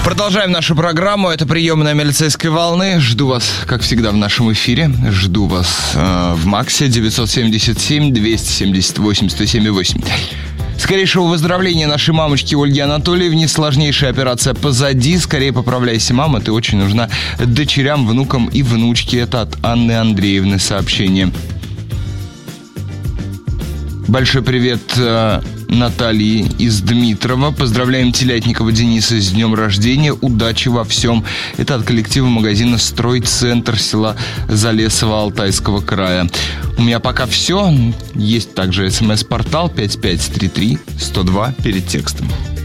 Продолжаем нашу программу. Это приемная милицейской волны. Жду вас, как всегда, в нашем эфире. Жду вас в МАКСе 977-278-107-8. Скорейшего выздоровления нашей мамочки Ольги Анатольевне. Сложнейшая операция позади. Скорее поправляйся, мама. Ты очень нужна дочерям, внукам и внучке. Это от Анны Андреевны сообщение. Большой привет Натальи из Дмитрова. Поздравляем Телятникова Дениса с днем рождения. Удачи во всем. Это от коллектива магазина «Стройцентр» села Залесово Алтайского края. У меня пока все. Есть также смс-портал 5533 102 перед текстом.